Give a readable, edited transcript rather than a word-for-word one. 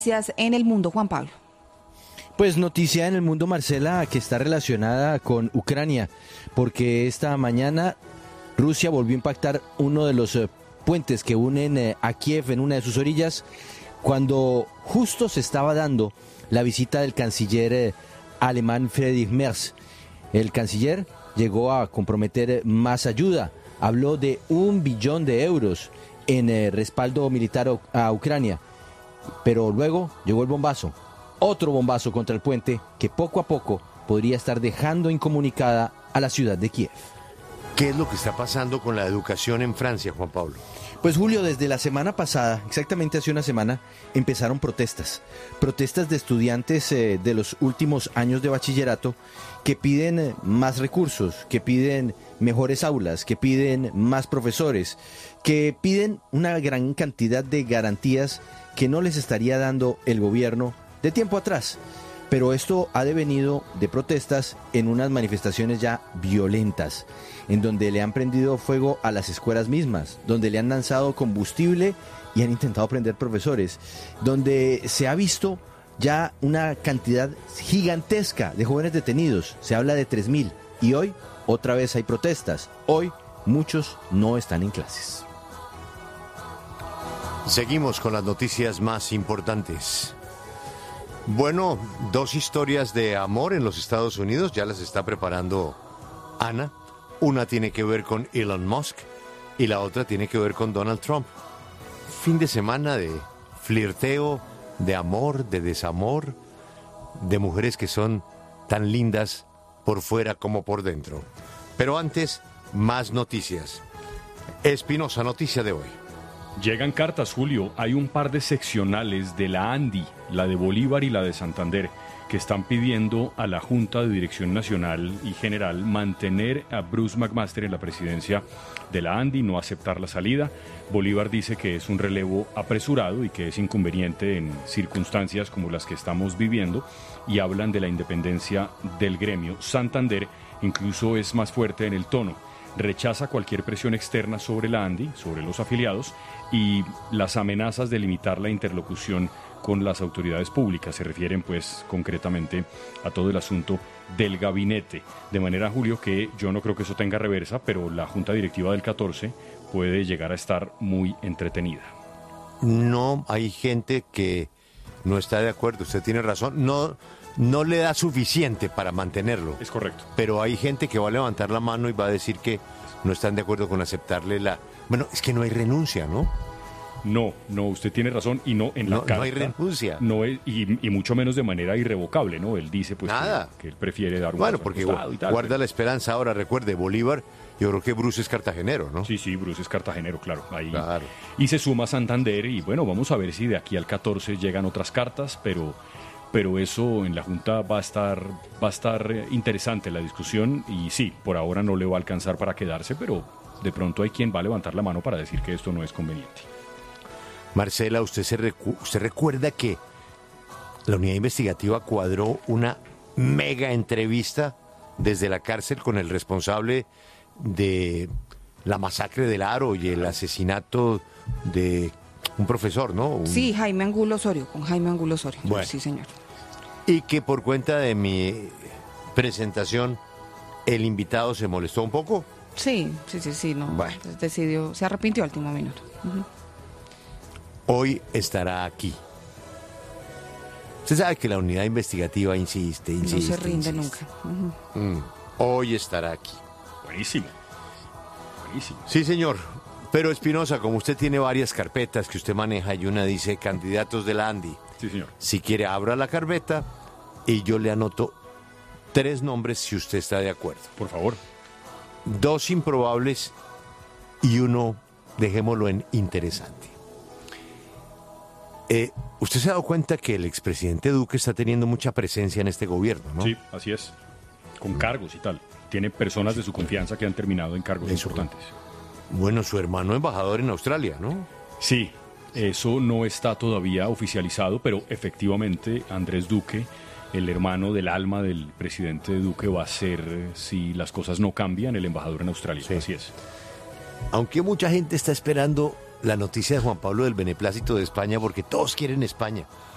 En el mundo, Juan Pablo. Pues noticia en el mundo, Marcela, que está relacionada con Ucrania, porque esta mañana Rusia volvió a impactar uno de los puentes que unen a Kiev en una de sus orillas, cuando justo se estaba dando la visita del canciller alemán Friedrich Merz. El canciller llegó a comprometer más ayuda, habló de 1 billón de euros en respaldo militar a Ucrania. Pero luego llegó el bombazo, otro bombazo contra el puente que poco a poco podría estar dejando incomunicada a la ciudad de Kiev. ¿Qué es lo que está pasando con la educación en Francia, Juan Pablo? Pues Julio, desde la semana pasada, exactamente hace una semana, empezaron protestas de estudiantes de los últimos años de bachillerato que piden más recursos, que piden mejores aulas, que piden más profesores, que piden una gran cantidad de garantías que no les estaría dando el gobierno de tiempo atrás. Pero esto ha devenido de protestas en unas manifestaciones ya violentas, en donde le han prendido fuego a las escuelas mismas, donde le han lanzado combustible y han intentado prender profesores, donde se ha visto ya una cantidad gigantesca de jóvenes detenidos. Se habla de 3.000 y hoy otra vez hay protestas. Hoy muchos no están en clases. Seguimos con las noticias más importantes. Bueno, 2 historias de amor en los Estados Unidos, ya las está preparando Ana. Una tiene que ver con Elon Musk y la otra tiene que ver con Donald Trump. Fin de semana de flirteo, de amor, de desamor, de mujeres que son tan lindas por fuera como por dentro. Pero antes, más noticias. Espinosa, noticia de hoy. Llegan cartas, Julio. Hay un par de seccionales de la ANDI, la de Bolívar y la de Santander, que están pidiendo a la Junta de Dirección Nacional y General mantener a Bruce McMaster en la presidencia de la ANDI, no aceptar la salida. Bolívar dice que es un relevo apresurado y que es inconveniente en circunstancias como las que estamos viviendo, y hablan de la independencia del gremio. Santander incluso es más fuerte en el tono. Rechaza cualquier presión externa sobre la ANDI, sobre los afiliados, y las amenazas de limitar la interlocución con las autoridades públicas. Se refieren pues concretamente a todo el asunto del gabinete. De manera, Julio, que yo no creo que eso tenga reversa, pero la Junta Directiva del 14 puede llegar a estar muy entretenida. No, hay gente que no está de acuerdo, usted tiene razón, no le da suficiente para mantenerlo. Es correcto. Pero hay gente que va a levantar la mano y va a decir que no están de acuerdo con aceptarle la... Bueno, es que no hay renuncia, ¿no? No, usted tiene razón, y no en la carta. No hay renuncia. No es, y mucho menos de manera irrevocable, ¿no? Él dice pues nada, que él prefiere dar un bueno, paso porque al costado y tal, guarda pero... la esperanza. Ahora, recuerde, Bolívar, yo creo que Bruce es cartagenero, ¿no? Sí, Bruce es cartagenero, claro. Ahí. Claro. Y se suma Santander, y bueno, vamos a ver si de aquí al 14 llegan otras cartas, pero eso en la Junta va a estar interesante la discusión, y sí, por ahora no le va a alcanzar para quedarse, pero de pronto hay quien va a levantar la mano para decir que esto no es conveniente. Marcela, usted recuerda que la unidad investigativa cuadró una mega entrevista desde la cárcel con el responsable de la masacre del Aro y el asesinato de un profesor, ¿no? Sí, Jaime Angulo Osorio, con Jaime Angulo Osorio. Bueno. Sí, señor. Y que por cuenta de mi presentación, el invitado se molestó un poco. Sí, no. Bueno. Decidió, se arrepintió al último minuto. Uh-huh. Hoy estará aquí. Usted sabe que la unidad investigativa insiste. No se rinde nunca. Uh-huh. Hoy estará aquí. Buenísimo. Sí, señor. Pero Espinosa, como usted tiene varias carpetas que usted maneja y una dice candidatos de la ANDI. Sí, señor. Si quiere, abra la carpeta y yo le anoto 3 nombres si usted está de acuerdo. Por favor. 2 improbables y 1, dejémoslo en interesante. Usted se ha dado cuenta que el expresidente Duque está teniendo mucha presencia en este gobierno, ¿no? Sí, así es. Con cargos y tal. Tiene personas de su confianza que han terminado en cargos importantes. Bueno, su hermano embajador en Australia, ¿no? Sí, eso no está todavía oficializado, pero efectivamente Andrés Duque, el hermano del alma del presidente Duque, va a ser, si las cosas no cambian, el embajador en Australia. Sí. Así es. Aunque mucha gente está esperando la noticia de Juan Pablo del beneplácito de España, porque todos quieren España.